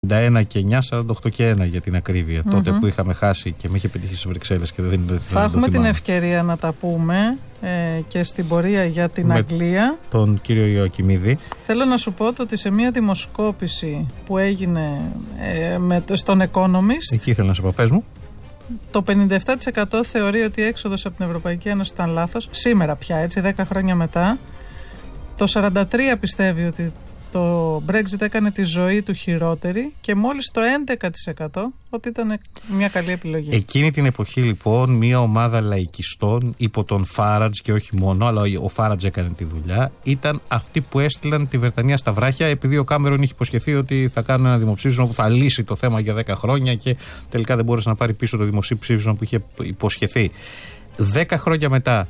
51 και 9, 48 και 1 για την ακρίβεια. Τότε που είχαμε χάσει και με είχε πετύχει στις Βρυξέλλες και δεν θα έχουμε την ευκαιρία να τα πούμε και στην πορεία για την Αγγλία. Τον κύριο Ιωακιμίδη. Θέλω να σου πω ότι σε μια δημοσκόπηση που έγινε στον Economist. Εκεί ήθελα να σε πω, πες μου. Το 57% θεωρεί ότι η έξοδος από την Ευρωπαϊκή Ένωση ήταν λάθος. Σήμερα πια, έτσι, 10 χρόνια μετά. Το 43% πιστεύει ότι το Brexit έκανε τη ζωή του χειρότερη και μόλις το 11% ότι ήταν μια καλή επιλογή. Εκείνη την εποχή λοιπόν μια ομάδα λαϊκιστών υπό τον Φάραντζ και όχι μόνο, αλλά ο Φάραντζ έκανε τη δουλειά, ήταν αυτοί που έστειλαν τη Βρετανία στα βράχια, επειδή ο Κάμερον είχε υποσχεθεί ότι θα κάνουν ένα δημοψήφισμα που θα λύσει το θέμα για 10 χρόνια και τελικά δεν μπόρεσε να πάρει πίσω το δημοψήφισμα που είχε υποσχεθεί. 10 χρόνια μετά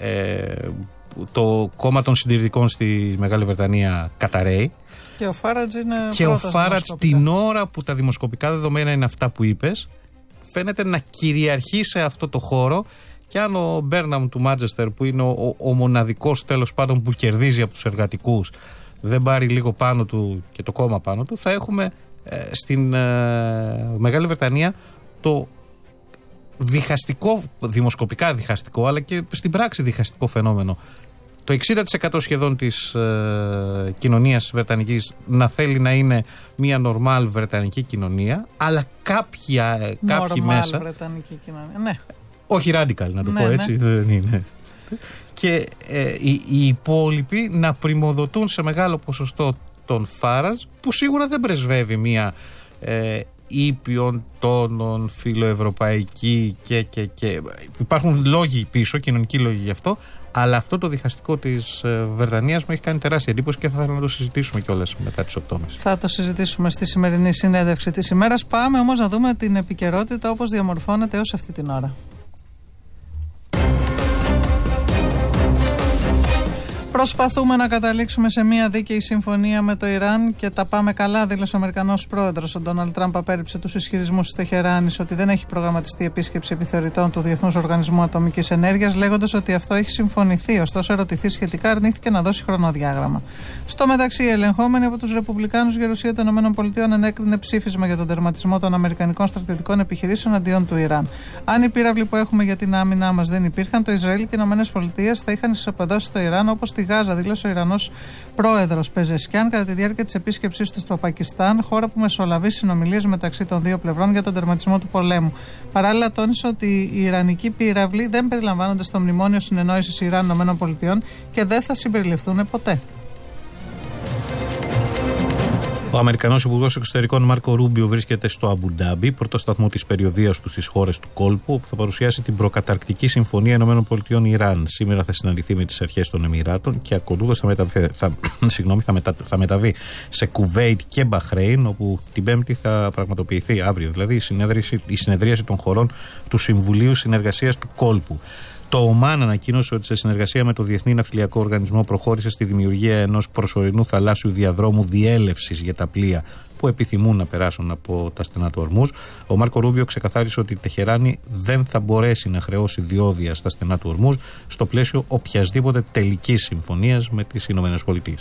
το κόμμα των συντηρητικών στη Μεγάλη Βρετανία καταραίει. Και ο Φάραντζ είναι και ο Φάραντζ την ώρα που τα δημοσκοπικά δεδομένα είναι αυτά που είπες, φαίνεται να κυριαρχεί σε αυτό το χώρο. Και αν ο Μπέρναμ του Μάντσεστερ, που είναι ο μοναδικός τέλος πάντων που κερδίζει από τους εργατικούς, δεν πάρει λίγο πάνω του και το κόμμα πάνω του, θα έχουμε στην Μεγάλη Βρετανία το δημοσκοπικά διχαστικό, αλλά και στην πράξη διχαστικό φαινόμενο. Το 60% σχεδόν της κοινωνίας βρετανικής να θέλει να είναι μια νορμάλ βρετανική κοινωνία, αλλά κάποιοι μέσα. Βρετανική κοινωνία, ναι. Όχι radical, να το πω έτσι. Δεν είναι. Και οι υπόλοιποι να πριμοδοτούν σε μεγάλο ποσοστό τον Φάραντζ, που σίγουρα δεν πρεσβεύει μια ήπιον τόνων, φιλοευρωπαϊκή και. Υπάρχουν λόγοι πίσω, κοινωνικοί λόγοι γι' αυτό. Αλλά αυτό το διχαστικό της Βρετανίας μου έχει κάνει τεράστια εντύπωση και θα ήθελα να το συζητήσουμε κιόλας μετά τις 8.30. Θα το συζητήσουμε στη σημερινή συνέντευξη της ημέρας. Πάμε όμως να δούμε την επικαιρότητα όπως διαμορφώνεται έως αυτή την ώρα. Προσπαθούμε να καταλήξουμε σε μια δίκαιη συμφωνία με το Ιράν και τα πάμε καλά, δήλωσε ο Αμερικανός πρόεδρος. Ο Ντόναλντ Τραμπ απέρριψε τους ισχυρισμούς της Τεχεράνης ότι δεν έχει προγραμματιστεί επίσκεψη επιθεωρητών του Διεθνούς Οργανισμού Ατομικής Ενέργειας, λέγοντας ότι αυτό έχει συμφωνηθεί. Ωστόσο, ερωτηθεί σχετικά, αρνήθηκε να δώσει χρονοδιάγραμμα. Στο μεταξύ, η ελεγχόμενη από τους Ρεπουμπλικάνους Γερουσία των ΗΠΑ ενέκρινε ψήφισμα για τον τερματισμό των αμερικανικών στρατιωτικών επιχειρήσεων αντίον του Ιράν. Αν οι πύραυλοι που έχουμε για την άμυνά μας δεν υπήρχαν, το Ισραήλ και οι ΗΠΑ θα είχαν ισοπεδώσει το Ιράν όπως στη Γάζα, δήλωσε ο Ιρανός πρόεδρος Πεζεσκιάν κατά τη διάρκεια της επίσκεψής του στο Πακιστάν, χώρα που μεσολαβεί συνομιλίες μεταξύ των δύο πλευρών για τον τερματισμό του πολέμου. Παράλληλα, τόνισε ότι οι Ιρανικοί πύραυλοι δεν περιλαμβάνονται στο μνημόνιο συνεννόησης Ιράν-ΗΠΑ και δεν θα συμπεριληφθούν ποτέ. Ο Αμερικανός Υπουργός Εξωτερικών Μάρκο Ρούμπιο βρίσκεται στο Αμπουντάμπι, πρώτο σταθμό της περιοδείας του στις χώρες του κόλπου, όπου θα παρουσιάσει την προκαταρκτική συμφωνία ΗΠΑ-Ιράν. Σήμερα θα συναντηθεί με τις αρχές των Εμιράτων και ακολούθως θα μεταβεί σε Κουβέιτ και Μπαχρέιν, όπου την Πέμπτη θα πραγματοποιηθεί, αύριο δηλαδή, η συνεδρίαση των χωρών του Συμβουλίου Συνεργασίας του Κόλπου. Το Ομάν ανακοίνωσε ότι σε συνεργασία με το Διεθνή Ναυτιλιακό Οργανισμό προχώρησε στη δημιουργία ενός προσωρινού θαλάσσιου διαδρόμου διέλευσης για τα πλοία που επιθυμούν να περάσουν από τα στενά του Ορμούζ. Ο Μάρκο Ρούμπιο ξεκαθάρισε ότι η Τεχεράνη δεν θα μπορέσει να χρεώσει διόδια στα στενά του Ορμούζ στο πλαίσιο οποιασδήποτε τελικής συμφωνίας με τις ΗΠΑ.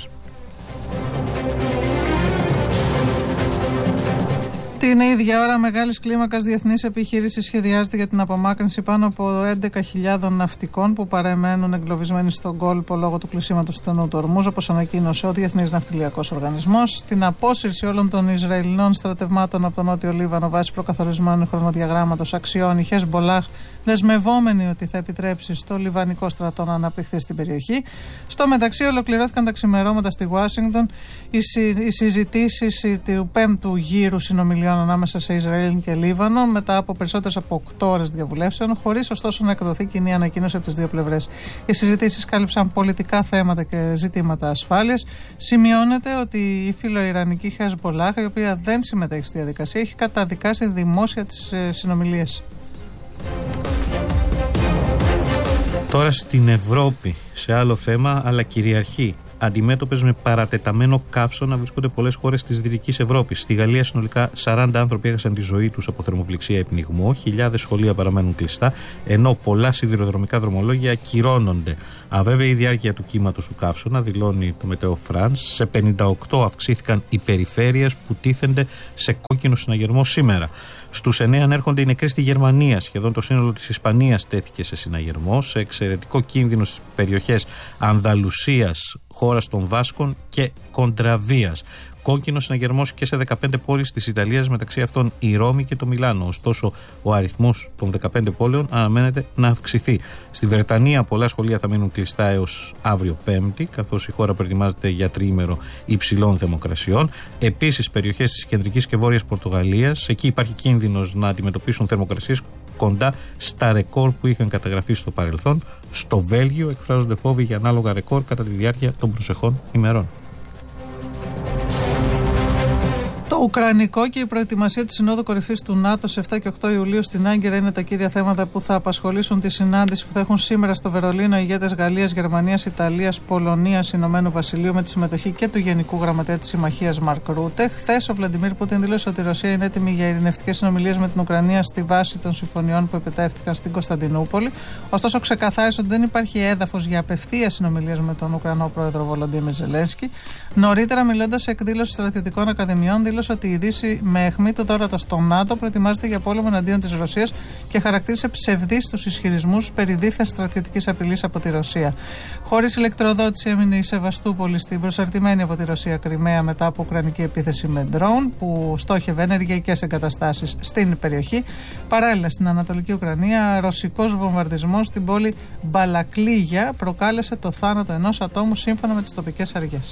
Την ίδια ώρα, μεγάλης κλίμακας διεθνής επιχείρηση σχεδιάζεται για την απομάκρυνση πάνω από 11.000 ναυτικών που παραμένουν εγκλωβισμένοι στον κόλπο λόγω του κλεισίματος του στενού του Ορμούζ, όπως ανακοίνωσε ο Διεθνής Ναυτιλιακός Οργανισμός. Την απόσυρση όλων των Ισραηλινών στρατευμάτων από τον Νότιο Λίβανο βάσει προκαθορισμένου χρονοδιαγράμματος αξιώνει η Χεσμπολάχ, δεσμευόμενη ότι θα επιτρέψει στο Λιβανικό στρατό να αναπτυχθεί στην περιοχή. Στο μεταξύ, ολοκληρώθηκαν τα ξημερώματα στη Ουάσιγκτον οι συζητήσεις του 5ου γύρου συνομιλιών ανάμεσα σε Ισραήλ και Λίβανο, μετά από περισσότερες από 8 ώρες διαβουλεύσεων, χωρίς ωστόσο να εκδοθεί κοινή ανακοίνωση από τις δύο πλευρές. Οι συζητήσεις κάλυψαν πολιτικά θέματα και ζητήματα ασφάλειας. Σημειώνεται ότι η φιλοϊρανική Χεσμπολάχ, η οποία δεν συμμετέχει στη διαδικασία, έχει καταδικάσει δημόσια τις συνομιλίες. Τώρα στην Ευρώπη, σε άλλο θέμα, αλλά κυριαρχεί αντιμέτωπες με παρατεταμένο καύσωνα βρίσκονται πολλές χώρες της Δυτικής Ευρώπης. Στη Γαλλία συνολικά 40 άνθρωποι έχασαν τη ζωή τους από θερμοπληξία ή πνιγμό, χιλιάδες σχολεία παραμένουν κλειστά, ενώ πολλά σιδηροδρομικά δρομολόγια ακυρώνονται. Αβέβαιη η διάρκεια του κύματος του καύσωνα, δηλώνει το Μετέο Φρανς. Σε 58 αυξήθηκαν οι περιφέρειες που τίθενται σε κόκκινο συναγερμό σήμερα. Στους 9 ανέρχονται οι νεκροί στη Γερμανία. Σχεδόν το σύνολο της Ισπανίας τέθηκε σε συναγερμό. Σε εξαιρετικό κίνδυνο στις περιοχές Ανδαλουσίας, χώρας των Βάσκων και Κοντραβίας. Κόκκινο συναγερμός και σε 15 πόλεις της Ιταλίας, μεταξύ αυτών η Ρώμη και το Μιλάνο. Ωστόσο, ο αριθμός των 15 πόλεων αναμένεται να αυξηθεί. Στη Βρετανία, πολλά σχολεία θα μείνουν κλειστά έως αύριο Πέμπτη, καθώς η χώρα προετοιμάζεται για τριήμερο υψηλών θερμοκρασιών. Επίσης, περιοχές της κεντρικής και βόρειας Πορτογαλίας, εκεί υπάρχει κίνδυνος να αντιμετωπίσουν θερμοκρασίες κοντά στα ρεκόρ που είχαν καταγραφεί στο παρελθόν. Στο Βέλγιο εκφράζονται φόβοι για ανάλογα ρεκόρ κατά τη διάρκεια των προσεχών ημερών. Το Ουκρανικό και η προετοιμασία της Συνόδου Κορυφής του ΝΑΤΟ σε 7 και 8 Ιουλίου στην Άγκυρα είναι τα κύρια θέματα που θα απασχολήσουν τη συνάντηση που θα έχουν σήμερα στο Βερολίνο οι ηγέτες Γαλλίας, Γερμανίας, Ιταλίας, Πολωνίας, Ηνωμένου Βασιλείου με τη συμμετοχή και του Γενικού Γραμματέα της Συμμαχίας Μαρκ Ρούτε. Χθες ο Βλαντιμίρ Πούτιν δήλωσε ότι η Ρωσία είναι έτοιμη για ειρηνευτικές συνομιλίες με την Ουκρανία στη βάση των συμφωνιών που επιτεύχθηκαν στην Κωνσταντινούπολη. Ωστόσο, ξεκαθάρισε ότι δεν υπάρχει έδαφος για απευθείας συνομιλίες με τον Ουκρανό πρόεδρο Βολοντίμιρ Ζελένσκι. Νωρίτερα, μιλώντας σε εκδήλωση στρατιωτικών ακαδημιών, δήλωσε ότι η Δύση με αιχμή του δώρατο στο ΝΑΤΟ προετοιμάζεται για πόλεμο εναντίον της Ρωσίας και χαρακτήρισε ψευδείς τους ισχυρισμούς περί δίθεν στρατιωτικής απειλής από τη Ρωσία. Χωρίς ηλεκτροδότηση έμεινε η Σεβαστούπολη στην προσαρτημένη από τη Ρωσία Κριμαία μετά από ουκρανική επίθεση με ντρόουν που στόχευε ενεργειακές εγκαταστάσεις στην περιοχή. Παράλληλα, στην Ανατολική Ουκρανία, ρωσικός βομβαρδισμός στην πόλη Μπαλακλίγια προκάλεσε το θάνατο ενός ατόμου σύμφωνα με τις τοπικές αρχές.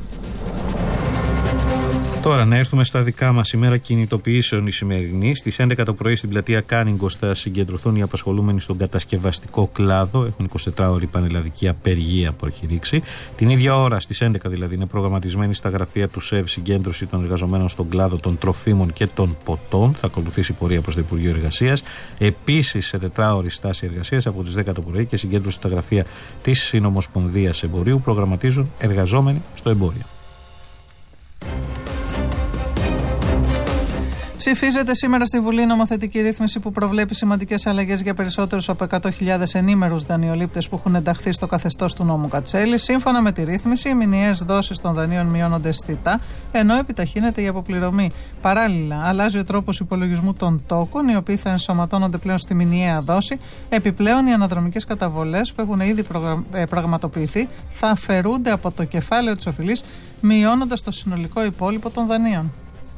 Τώρα να έρθουμε στα δικά μας. Ημέρα κινητοποιήσεων η σημερινή. Στις 11 το πρωί στην πλατεία Κάνιγκος θα συγκεντρωθούν οι απασχολούμενοι στον κατασκευαστικό κλάδο. Έχουν 24ωρη πανελλαδική απεργία προκηρύξει. Την ίδια ώρα, στις 11 δηλαδή, είναι προγραμματισμένη στα γραφεία του ΣΕΒ συγκέντρωση των εργαζομένων στον κλάδο των τροφίμων και των ποτών. Θα ακολουθήσει πορεία προς το Υπουργείο Εργασίας. Επίσης, σε 4ωρη στάση εργασίας από τις 10 το πρωί και συγκέντρωση στα γραφεία της Συνομοσπονδίας Εμπορίου προγραμματίζουν εργαζόμενοι στο εμπόριο. Ψηφίζεται σήμερα στη Βουλή νομοθετική ρύθμιση που προβλέπει σημαντικές αλλαγές για περισσότερους από 100.000 ενήμερους δανειολήπτες που έχουν ενταχθεί στο καθεστώς του νόμου Κατσέλη. Σύμφωνα με τη ρύθμιση, οι μηνιαίες δόσεις των δανείων μειώνονται αισθητά, ενώ επιταχύνεται η αποπληρωμή. Παράλληλα, αλλάζει ο τρόπος υπολογισμού των τόκων, οι οποίοι θα ενσωματώνονται πλέον στη μηνιαία δόση. Επιπλέον, οι αναδρομικές καταβολές που έχουν ήδη πραγματοποιηθεί θα αφαιρούνται από το κεφάλαιο της οφειλής, μειώνοντας το συνολικό υπόλοιπο των δανείων.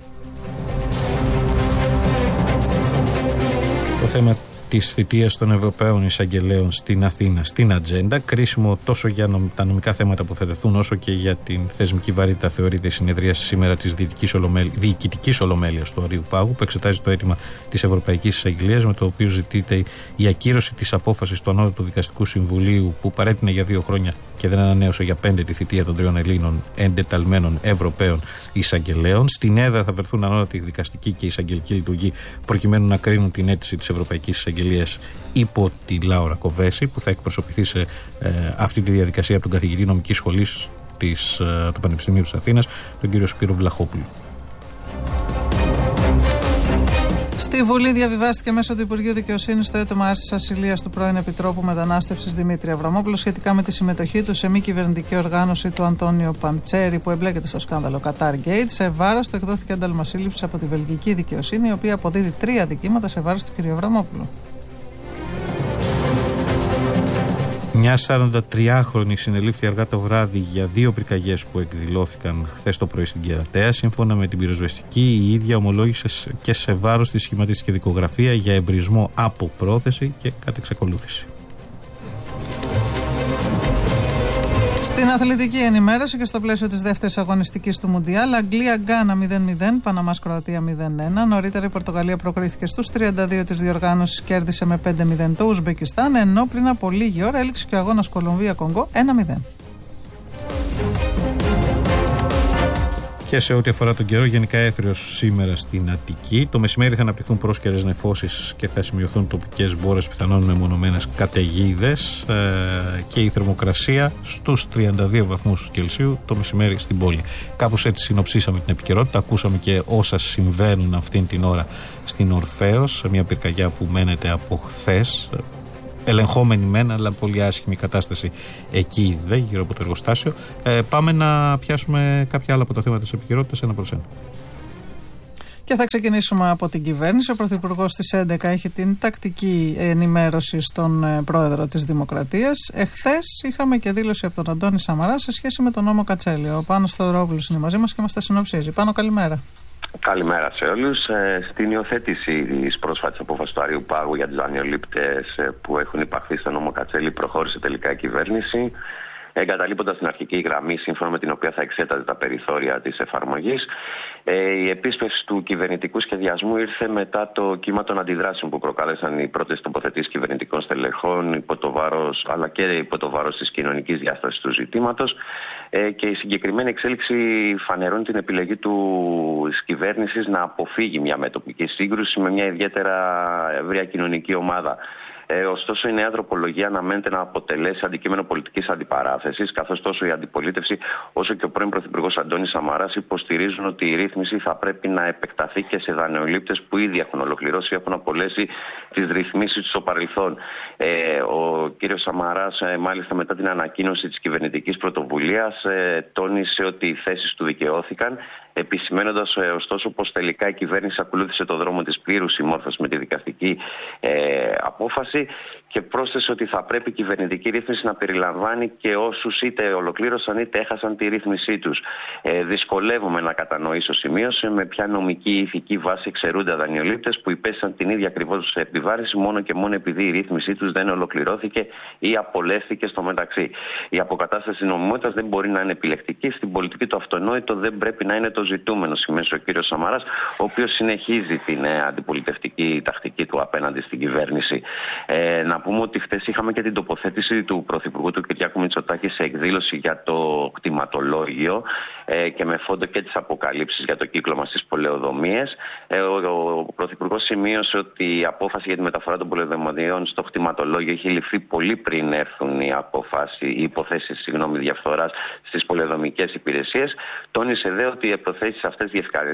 Το θέμα της θητείας των Ευρωπαίων Εισαγγελέων στην Αθήνα στην ατζέντα, κρίσιμο τόσο για τα νομικά θέματα που θα τεθούν όσο και για την θεσμική βαρύτητα, θεωρείται η συνεδρίαση σήμερα της Διοικητικής Ολομέλειας του Αριού Πάγου που εξετάζει το αίτημα της Ευρωπαϊκής Εισαγγελίας, με το οποίο ζητείται η ακύρωση της απόφασης του Ανώτατου Δικαστικού Συμβουλίου που παρέτεινε για 2 χρόνια και δεν ανανέωσε για 5 τη θητεία των 3 Ελλήνων εντεταλμένων Ευρωπαίων Εισαγγελέων. Στην έδρα θα βρεθούν ανώτατη δικαστική και εισαγγελική λειτουργή προκειμένου να κρίνουν την αίτηση της Ευρωπαϊκής Εισαγγελίας υπό τη Λάουρα Κοβέση, που θα εκπροσωπηθεί σε αυτή τη διαδικασία από τον καθηγητή νομικής σχολής του Πανεπιστημίου της Αθήνας, τον κύριο Σπύρο Βλαχόπουλο. Στη Βουλή διαβιβάστηκε μέσω του Υπουργείου Δικαιοσύνης το αίτημα άρσης ασυλίας του πρώην Επιτρόπου Μετανάστευσης Δημήτρη Αβραμόπουλου σχετικά με τη συμμετοχή του σε μη κυβερνητική οργάνωση του Αντώνιο Παντσέρη που εμπλέκεται στο σκάνδαλο Qatar Gate. Σε βάρος του εκδόθηκε ένταλμα σύλληψης από τη βελγική δικαιοσύνη, η οποία αποδίδει 3 αδικήματα σε βάρος του κ. Αβραμόπουλου. Μια 43χρονη συνελήφθη αργά το βράδυ για 2 πυρκαγιές που εκδηλώθηκαν χθες το πρωί στην Κερατέα. Σύμφωνα με την πυροσβεστική, η ίδια ομολόγησε και σε βάρος τη σχηματιστική δικογραφία για εμπρισμό από πρόθεση και κατ' εξακολούθηση. Στην αθλητική ενημέρωση και στο πλαίσιο της δεύτερης αγωνιστικής του Μουντιάλ, Αγγλία-Γκάνα 0-0, Παναμάς-Κροατία 0-1. Νωρίτερα η Πορτογαλία προκρίθηκε στους 32 της διοργάνωσης, κέρδισε με 5-0 το Ουσμπεκιστάν, ενώ πριν από λίγη ώρα έληξε και ο αγώνας Κολομβία-Κονγκό 1-0. Και σε ό,τι αφορά τον καιρό, γενικά έφριος σήμερα στην Αττική. Το μεσημέρι θα αναπτυχθούν πρόσκαιρες νεφώσεις και θα σημειωθούν τοπικές μπόρες, πιθανόν μεμονωμένες καταιγίδες, και η θερμοκρασία στους 32 βαθμούς Κελσίου το μεσημέρι στην πόλη. Κάπως έτσι συνοψίσαμε την επικαιρότητα. Ακούσαμε και όσα συμβαίνουν αυτήν την ώρα στην Ορφέως, σε μια πυρκαγιά που μένεται από χθες. Ελεγχόμενη μένα, αλλά πολύ άσχημη κατάσταση εκεί γύρω από το εργοστάσιο. Πάμε να πιάσουμε κάποια άλλα από τα θέματα της επικαιρότητας ένα προς ένα. Και θα ξεκινήσουμε από την κυβέρνηση. Ο Πρωθυπουργός στις 11 έχει την τακτική ενημέρωση στον Πρόεδρο της Δημοκρατίας. Εχθές είχαμε και δήλωση από τον Αντώνη Σαμαρά σε σχέση με τον νόμο Κατσέλη. Ο Πάνος Σταυρόπουλος είναι μαζί μας και μας τα συνοψίζει. Πάνο, καλημέρα. Καλημέρα σε όλους. Στην υιοθέτηση της πρόσφατης απόφασης του Αριού Πάγου για τους δανειολήπτες που έχουν υπαχθεί στο νόμο Κατσέλη, προχώρησε τελικά η κυβέρνηση, εγκαταλείποντας την αρχική γραμμή σύμφωνα με την οποία θα εξέταζε τα περιθώρια της εφαρμογής. Η επίσπευση του κυβερνητικού σχεδιασμού ήρθε μετά το κύμα των αντιδράσεων που προκάλεσαν οι πρώτες τοποθετήσεις κυβερνητικών στελεχών, αλλά και υπό το βάρος της κοινωνικής διάστασης του ζητήματος. Και η συγκεκριμένη εξέλιξη φανερώνει την επιλογή της κυβέρνησης να αποφύγει μια μετοπική σύγκρουση με μια ιδιαίτερα ευρεία κοινωνική ομάδα. Ωστόσο, η νέα τροπολογία αναμένεται να αποτελέσει αντικείμενο πολιτικής αντιπαράθεσης, καθώς τόσο η αντιπολίτευση όσο και ο πρώην Πρωθυπουργός Αντώνης Σαμαράς υποστηρίζουν ότι η ρύθμιση θα πρέπει να επεκταθεί και σε δανειολήπτες που ήδη έχουν ολοκληρώσει ή έχουν απολέσει τις ρυθμίσεις στο παρελθόν. Ο κύριος Σαμαράς, μάλιστα μετά την ανακοίνωση της κυβερνητικής πρωτοβουλίας, τόνισε ότι οι θέσεις του δικαιώθηκαν, επισημένοντας ωστόσο πως τελικά η κυβέρνηση ακολούθησε το δρόμο της πλήρους συμμόρφωσης με τη δικαστική απόφαση και πρόσθεσε ότι θα πρέπει η κυβερνητική ρύθμιση να περιλαμβάνει και όσους είτε ολοκλήρωσαν είτε έχασαν τη ρύθμισή τους. Δυσκολεύομαι να κατανοήσω, σημείωσε, με ποια νομική ή ηθική βάση εξαιρούνται δανειολήπτες που υπέστησαν την ίδια ακριβώς επιβάρυνση μόνο και μόνο επειδή η ρύθμισή τους δεν ολοκληρώθηκε ή απολέθηκε στο μεταξύ. Η αποκατάσταση της νομιμότητας δεν μπορεί να είναι επιλεκτική. Στην πολιτική το αυτονόητο δεν πρέπει να είναι το ζητούμενο, σημαίνει ο κύριος Σαμαράς, ο οποίος συνεχίζει την αντιπολιτευτική τακτική του απέναντι στην κυβέρνηση. Να πούμε ότι χθες είχαμε και την τοποθέτηση του Πρωθυπουργού του Κυριάκου Μητσοτάκη σε εκδήλωση για το κτηματολόγιο και με φόντο και τις αποκαλύψεις για το κύκλωμα στις πολεοδομίες. Ο Πρωθυπουργός σημείωσε ότι η απόφαση για τη μεταφορά των πολεοδομιών στο κτηματολόγιο έχει ληφθεί πολύ πριν έρθουν οι υποθέσεις διαφθοράς στις πολεοδομικές υπηρεσίες. Τόνισε δε ότι οι προθέσεις αυτές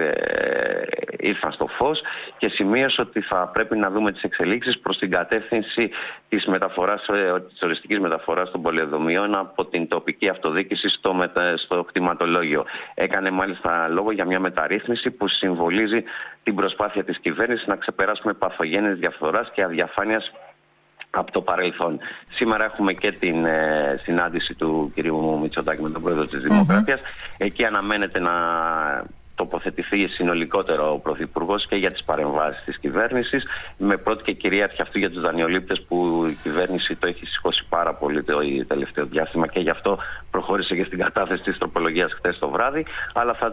ήρθαν στο φως και σημείωσε ότι θα πρέπει να δούμε τις εξελίξεις προς την κατεύθυνση της οριστικής μεταφοράς των πολεοδομιών από την τοπική αυτοδιοίκηση στο κτηματολόγιο. Έκανε μάλιστα λόγο για μια μεταρρύθμιση που συμβολίζει την προσπάθεια της κυβέρνησης να ξεπεράσουμε παθογένειες διαφθοράς και αδιαφάνειας από το παρελθόν. Σήμερα έχουμε και την συνάντηση του κ. Μητσοτάκη με τον Πρόεδρο της Δημοκρατίας. Εκεί αναμένεται να τοποθετηθεί συνολικότερο ο Πρωθυπουργός και για τις παρεμβάσεις της κυβέρνησης, με πρώτη και κυρίαρχη αυτού για τους δανειολήπτες που η κυβέρνηση το έχει σηκώσει πάρα πολύ το τελευταίο διάστημα και γι' αυτό προχώρησε και στην κατάθεση της τροπολογίας χθες το βράδυ, αλλά θα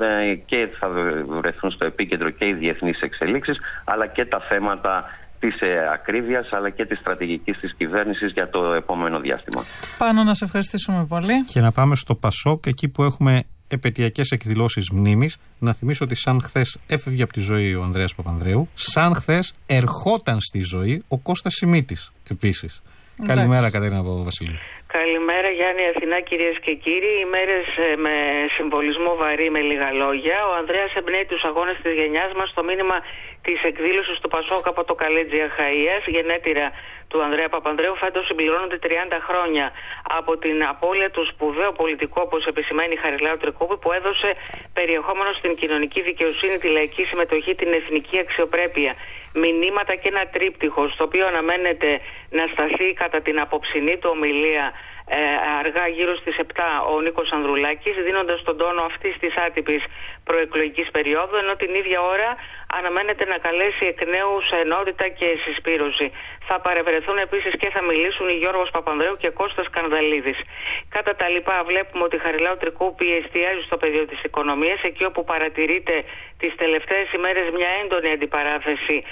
βρεθούν στο επίκεντρο και οι διεθνείς εξελίξεις, αλλά και τα θέματα της ακρίβειας αλλά και της στρατηγικής της κυβέρνησης για το επόμενο διάστημα. Πάνω να σε ευχαριστήσουμε πολύ. Και να πάμε στο Πασόκ, εκεί που έχουμε επαιτειακές εκδηλώσεις μνήμης. Να θυμίσω ότι σαν χθες έφευγε από τη ζωή ο Ανδρέας Παπανδρέου, σαν χθες ερχόταν στη ζωή ο Κώστας Σιμίτης επίσης. Καλημέρα, Κατερίνα Παπαβασιλείου. Καλημέρα, Γιάννη, Αθηνά, κυρίες και κύριοι. Ημέρες με συμβολισμό βαρύ, με λίγα λόγια. Ο Ανδρέας εμπνέει τους αγώνες της γενιάς μας στο μήνυμα της εκδήλωσης του Πασόκ από το Καλέτζι Αχαΐας. Γενέτειρα του Ανδρέα Παπανδρέου φέτος συμπληρώνονται 30 χρόνια από την απώλεια του σπουδαίου πολιτικού, όπως επισημαίνει η Χαριλάου Τρικούπη, που έδωσε περιεχόμενο στην κοινωνική δικαιοσύνη, τη λαϊκή συμμετοχή, την εθνική αξιοπρέπεια. Μηνύματα και ένα τρίπτυχο, στο οποίο αναμένεται να σταθεί κατά την απόψινή του ομιλία αργά γύρω στις 7 ο Νίκος Ανδρουλάκης, δίνοντας τον τόνο αυτής της άτυπης προεκλογικής περίοδου, ενώ την ίδια ώρα αναμένεται να καλέσει εκ νέου σε ενότητα και συσπήρωση. Θα παρευρεθούν επίσης και θα μιλήσουν οι Γιώργος Παπανδρέου και Κώστας Κανδαλίδης. Κατά τα λοιπά, βλέπουμε ότι η Χαριλάου Τρικούπη εστιάζει στο πεδίο της οικονομίας, εκεί όπου παρατηρείται τις τελευταίες ημέρες μια έντονη αντιπαράθεση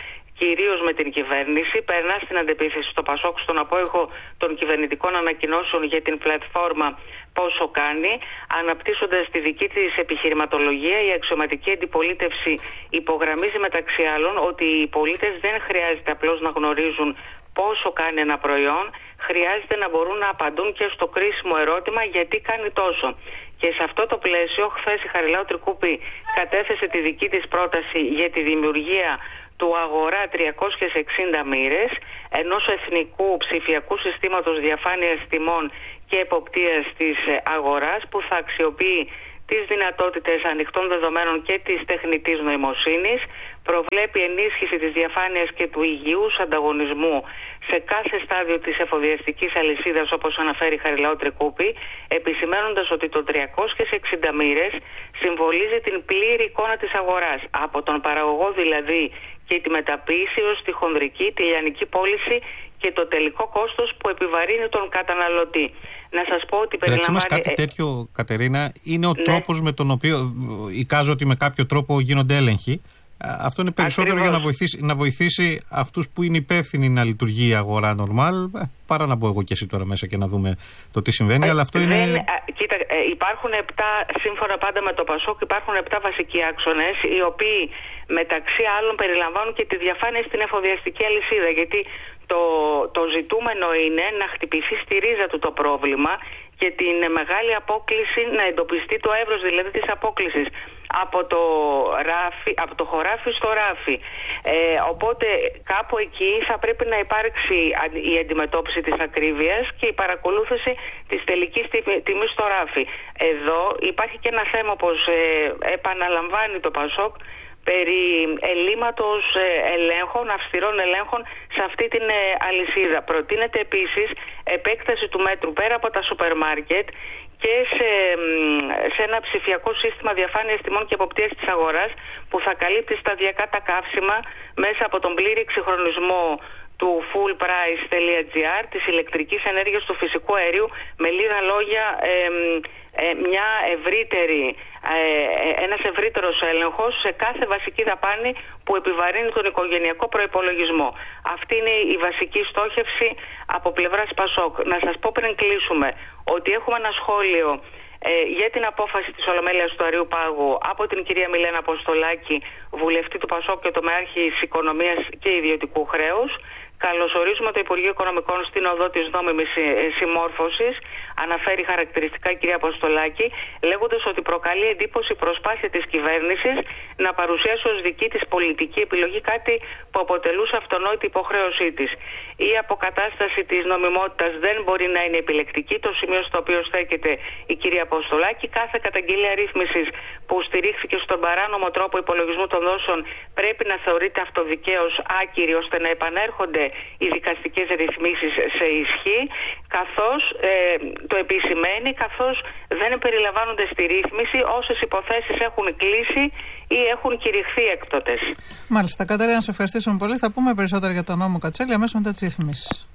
κυρίως με την κυβέρνηση, περνά στην αντεπίθεση στο Πασόκ στον απόϊχο των κυβερνητικών ανακοινώσεων για την πλατφόρμα Πόσο κάνει, αναπτύσσοντας τη δική της επιχειρηματολογία. Η αξιωματική αντιπολίτευση υπογραμμίζει μεταξύ άλλων ότι οι πολίτες δεν χρειάζεται απλώς να γνωρίζουν πόσο κάνει ένα προϊόν, χρειάζεται να μπορούν να απαντούν και στο κρίσιμο ερώτημα γιατί κάνει τόσο. Και σε αυτό το πλαίσιο, χθες η Χαριλάου Τρικούπη κατέθεσε τη δική της πρόταση για τη δημιουργία του Αγορά 360 μοίρες, ενός εθνικού ψηφιακού συστήματος διαφάνειας τιμών και εποπτείας της αγοράς, που θα αξιοποιεί τις δυνατότητες ανοιχτών δεδομένων και της τεχνητής νοημοσύνης, προβλέπει ενίσχυση της διαφάνειας και του υγιούς ανταγωνισμού σε κάθε στάδιο της εφοδιαστικής αλυσίδας, όπως αναφέρει η Χαριλάου Τρικούπη, επισημαίνοντας ότι το 360 μοίρες συμβολίζει την πλήρη εικόνα της αγοράς, από τον παραγωγό δηλαδή και τη μεταποίηση ως τη χονδρική, τη λιανική πώληση και το τελικό κόστος που επιβαρύνει τον καταναλωτή. Να σας πω ότι περιλαμβάνει... κάτι τέτοιο, Κατερίνα, είναι ο τρόπος με τον οποίο, εικάζω ότι με κάποιο τρόπο γίνονται έλεγχοι. Αυτό είναι περισσότερο για να βοηθήσει αυτούς που είναι υπεύθυνοι να λειτουργεί η αγορά νορμάλ, παρά να μπω εγώ και εσύ τώρα μέσα και να δούμε το τι συμβαίνει. Αλλά αυτό είναι... Κοίτα, υπάρχουν 7, σύμφωνα πάντα με το Πασόκ, υπάρχουν 7 βασικοί άξονες, οι οποίοι μεταξύ άλλων περιλαμβάνουν και τη διαφάνεια στην εφοδιαστική αλυσίδα. Γιατί το ζητούμενο είναι να χτυπηθεί στη ρίζα του το πρόβλημα και την μεγάλη απόκλιση, να εντοπιστεί το εύρος δηλαδή της απόκλισης από το χωράφι στο ράφι. Οπότε κάπου εκεί θα πρέπει να υπάρξει η αντιμετώπιση της ακρίβειας και η παρακολούθηση της τελικής τιμής στο ράφι. Εδώ υπάρχει και ένα θέμα, όπως επαναλαμβάνει το Πασόκ, περί ελλείμματος ελέγχων, αυστηρών ελέγχων σε αυτή την αλυσίδα. Προτείνεται επίσης επέκταση του μέτρου πέρα από τα σούπερ μάρκετ και σε ένα ψηφιακό σύστημα διαφάνειας τιμών και εποπτείας της αγοράς, που θα καλύπτει σταδιακά τα καύσιμα μέσα από τον πλήρη εξυγχρονισμό του fullprice.gr, της ηλεκτρικής ενέργειας, του φυσικού αερίου. Με λίγα λόγια, ένας ευρύτερος έλεγχος σε κάθε βασική δαπάνη που επιβαρύνει τον οικογενειακό προϋπολογισμό. Αυτή είναι η βασική στόχευση από πλευράς Πασόκ. Να σας πω πριν κλείσουμε ότι έχουμε ένα σχόλιο για την απόφαση της Ολομέλειας του Αριού Πάγου από την κυρία Μιλένα Αποστολάκη, βουλευτή του Πασόκ και τομεάρχης οικονομίας και ιδιωτικού χρέους. Καλωσορίζουμε το Υπουργείο Οικονομικών στην οδό της νόμιμης συμμόρφωσης, αναφέρει χαρακτηριστικά η κυρία Αποστολάκη, λέγοντας ότι προκαλεί εντύπωση η προσπάθεια της κυβέρνησης να παρουσιάσει ως δική της πολιτική επιλογή κάτι που αποτελούσε αυτονόητη υποχρέωσή της. Η αποκατάσταση της νομιμότητας δεν μπορεί να είναι επιλεκτική, το σημείο στο οποίο στέκεται η κυρία Αποστολάκη. Κάθε καταγγελία ρύθμισης που στηρίχθηκε στον παράνομο τρόπο υπολογισμού των δόσεων πρέπει να θεωρείται αυτοδικαίως άκυρη, ώστε να επανέρχονται οι δικαστικές ρυθμίσεις σε ισχύ, καθώς το επισημαίνει, καθώς δεν περιλαμβάνονται στη ρύθμιση όσες υποθέσεις έχουν κλείσει ή έχουν κηρυχθεί έκτοτες. Μάλιστα, Κατερίνα, να σε ευχαριστήσουμε πολύ. Θα πούμε περισσότερα για τον νόμο Κατσέλη αμέσως μετά τις ρυθμίσεις.